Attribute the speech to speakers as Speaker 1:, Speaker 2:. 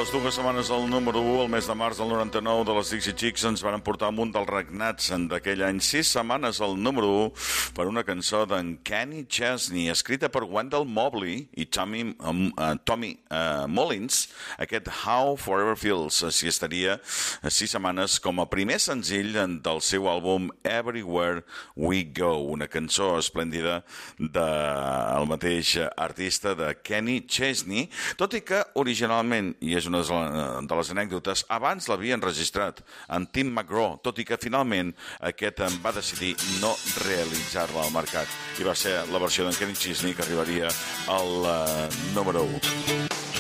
Speaker 1: les dues setmanes al número 1, el mes de març del 99 de les Dixie Chicks ens van portar amunt dels regnats d'aquell any. 6 setmanes al número 1 per una cançó d'en Kenny Chesney, escrita per Wendell Mobley i Tommy Mullins. Aquest How Forever Feels s'hi estaria 6 setmanes com a primer senzill del seu àlbum Everywhere We Go, una cançó esplèndida del mateix artista de Kenny Chesney, tot i que originalment, i és una de les anècdotes, abans l'havia enregistrat en Tim McGraw, tot i que finalment aquest va decidir no realitzar-la al mercat, i va ser la versió d'en Kenny Chesney que arribaria al número 1.